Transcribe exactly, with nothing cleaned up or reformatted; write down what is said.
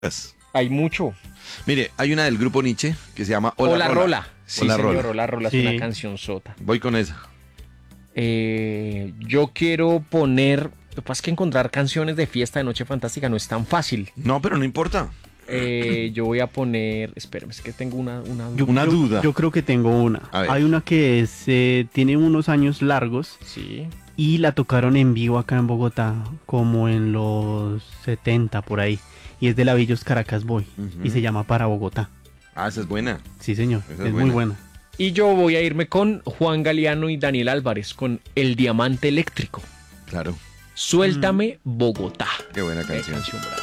Hay mucho. Mire, hay una del grupo Nietzsche que se llama Hola, Hola Rola. Rola. Sí, Hola, señor, Rola. Hola Rola Sí. es una canción sota. Voy con esa. Eh, yo quiero poner... Lo que pasa es que encontrar canciones de fiesta de Noche Fantástica no es tan fácil. No, pero no importa. Eh, yo voy a poner... Espérame, es que tengo una, una duda. Yo, Una yo- duda. Yo creo que tengo una. A ver. Hay una que es, eh, tiene unos años largos Sí. y la tocaron en vivo acá en Bogotá, como en los setenta por ahí. Y es de la Villos Caracas Boy. Ujú. Y se llama Para Bogotá. Ah, esa es buena. Sí, señor. Esa Es, es muy buena. buena. Y yo voy a irme con Juan Galeano y Daniel Álvarez con El Diamante Eléctrico. Claro. Suéltame Bogotá. Qué buena Qué canción. canción brava.